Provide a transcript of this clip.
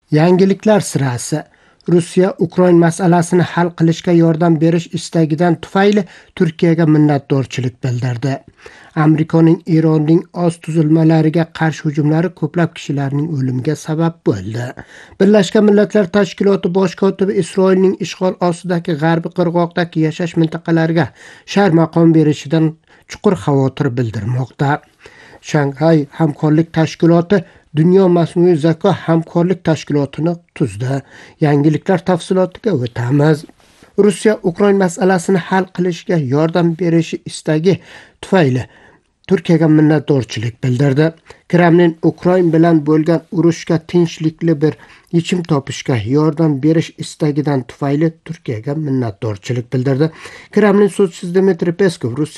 Yangiliklar sirasi. Rossiya Ukraina masalasini hal qilishga yordam berish istagidan tufayli Turkiyaga minnatdorchilik bildirdi. Amerikaning Eronning oz tuzilmalariga qarshi hujumlari ko'plab kishilarning o'limiga sabab bo'ldi. Birlashgan Millatlar Tashkiloti bosh kotibi Isroilning ishg'ol ostidagi G'arbiy qirg'oqdagi yashash mintaqalariga shahar maqom berishidan chuqur xavotir bildirmoqda. Shanghai hamkorlik tashkiloti Dunyo mas'uliy zako hamkorlik tashkilotini tuzdi. Yangiliklar tafsilotiga o'tamiz. Rossiya Ukraina masalasini hal qilishga yordam berishi istagi tufayli Turkiyaga minnatdorchilik bildirdi. Kremlin Ukraina bilan bo'lgan urushga tinchlikli bir yechim topishga yordam berish istagidan tufayli Turkiyaga minnatdorchilik bildirdi. Kremlin so'zchisi Dmitriy Peskov